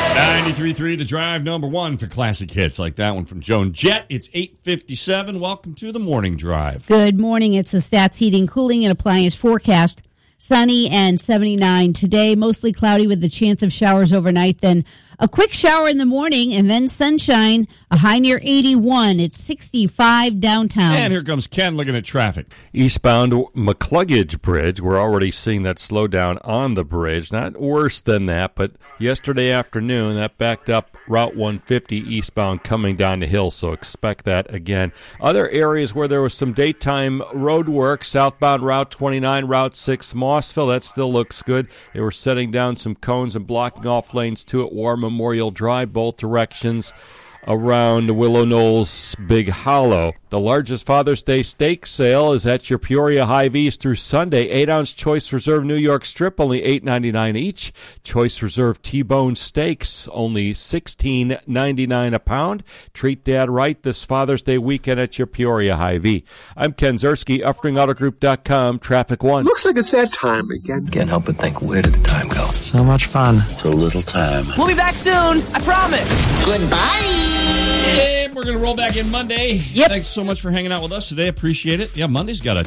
93.3 The Drive, number one for classic hits like that one from Joan Jett. It's 8:57. Welcome to the Morning Drive. Good morning. It's the Stats Heating, Cooling, and Appliance forecast. Sunny and 79 today, mostly cloudy with the chance of showers overnight, then a quick shower in the morning, and then sunshine, a high near 81. It's 65 downtown. And here comes Ken looking at traffic. Eastbound McCluggage Bridge, we're already seeing that slowdown on the bridge. Not worse than that, but yesterday afternoon, that backed up Route 150 eastbound coming down the hill, so expect that again. Other areas where there was some daytime road work, southbound Route 29, Route 6, Mossville, that still looks good. They were setting down some cones and blocking off lanes, too, at War Memorial Drive, both directions around Willow Knolls Big Hollow. The largest Father's Day steak sale is at your Peoria Hy-Vees through Sunday. 8-ounce Choice Reserve New York strip, only $8.99 each. Choice Reserve T-bone steaks, only $16.99 a pound. Treat Dad right this Father's Day weekend at your Peoria Hy-Vee. I'm Ken Zerski, UffringAutoGroup.com, Traffic 1. Looks like it's that time again. Can't help but think, where did the time go? So much fun. So little time. We'll be back soon, I promise. Goodbye. And we're going to roll back in Monday. Yep. Thanks so much for hanging out with us today. Appreciate it. Yeah, Monday's got a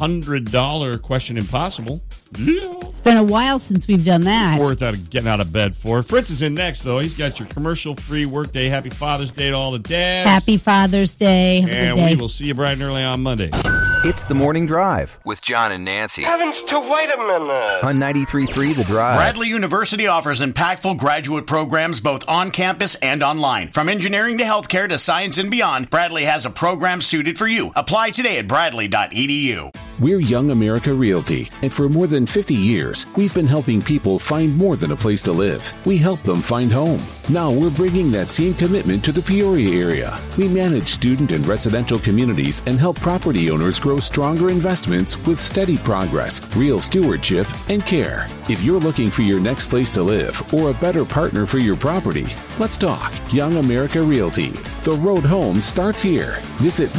$200 Question Impossible. Yeah. It's been a while since we've done that. Worth getting out of bed for. Fritz is in next, though. He's got your commercial-free workday. Happy Father's Day to all the dads. Happy Father's Day. Have a And good day. we will see you bright and early on Monday. It's the Morning Drive with John and Nancy. Heavens to wait a minute. on 93.3 The Drive. Bradley University offers impactful graduate programs both on campus and online. From engineering to healthcare to science and beyond, Bradley has a program suited for you. Apply today at bradley.edu. We're Young America Realty, and for more than 50 years, we've been helping people find more than a place to live. We help them find home. Now we're bringing that same commitment to the Peoria area. We manage student and residential communities and help property owners grow stronger investments with steady progress, real stewardship, and care. If you're looking for your next place to live or a better partner for your property, let's talk. Young America Realty. The road home starts here. Visit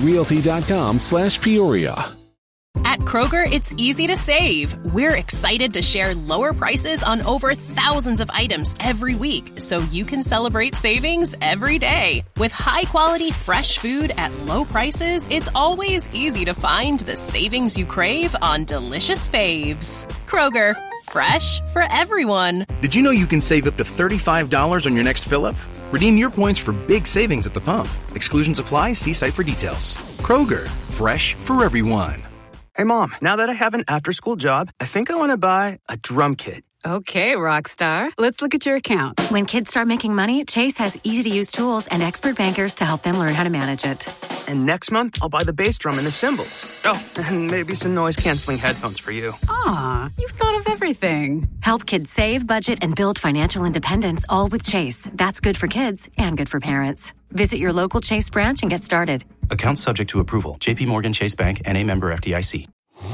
yarealty.com/Peoria. At Kroger, it's easy to save. We're excited to share lower prices on over thousands of items every week, so you can celebrate savings every day. With high-quality, fresh food at low prices, it's always easy to find the savings you crave on delicious faves. Kroger, fresh for everyone. Did you know you can save up to $35 on your next fill-up? Redeem your points for big savings at the pump. Exclusions apply. See site for details. Kroger, fresh for everyone. Hey, Mom, now that I have an after-school job, I think I want to buy a drum kit. Okay, Rockstar. Let's look at your account. When kids start making money, Chase has easy-to-use tools and expert bankers to help them learn how to manage it. And next month, I'll buy the bass drum and the cymbals. Oh, and maybe some noise-canceling headphones for you. Aw, you've thought of everything. Help kids save, budget, and build financial independence, all with Chase. That's good for kids and good for parents. Visit your local Chase branch and get started. Account subject to approval. J.P. Morgan Chase Bank, N.A. member FDIC.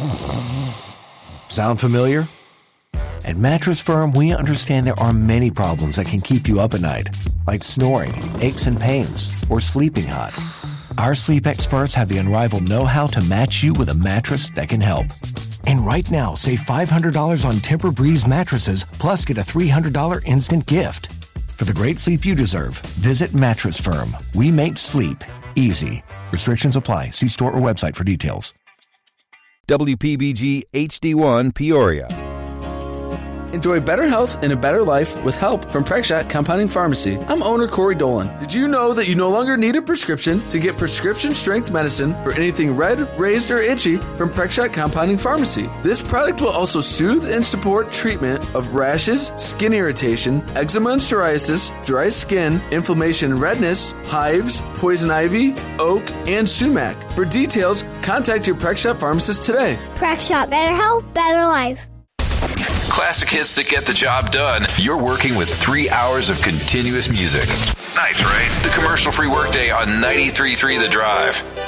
Sound familiar? At Mattress Firm, we understand there are many problems that can keep you up at night, like snoring, aches and pains, or sleeping hot. Our sleep experts have the unrivaled know-how to match you with a mattress that can help. And right now, save $500 on Tempur-Breeze mattresses, plus get a $300 instant gift. For the great sleep you deserve, visit Mattress Firm. We make sleep easy. Restrictions apply. See store or website for details. WPBG HD1 Peoria. Enjoy better health and a better life with help from Prexshot Compounding Pharmacy. I'm owner Corey Dolan. Did you know that you no longer need a prescription to get prescription-strength medicine for anything red, raised, or itchy from Prexshot Compounding Pharmacy? This product will also soothe and support treatment of rashes, skin irritation, eczema and psoriasis, dry skin, inflammation and redness, hives, poison ivy, oak, and sumac. For details, contact your Prexshot pharmacist today. Prexshot, better health, better life. Classic hits that get the job done. You're working with 3 hours of continuous music. Nice, right? The commercial-free workday on 93.3 The Drive.